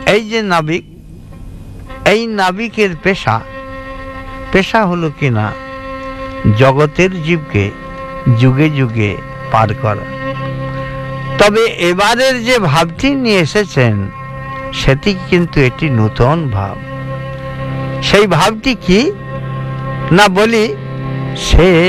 এই যে নাবিক, এই নাবিকের পেশা হলো কিনা জগতের জীবকে যুগে যুগে পার করা। তবে এবারের যে ভাবটি নিয়ে এসেছেন সেটি কিন্তু একটি নূতন ভাব। সেই ভাবটি কি না বলি, সে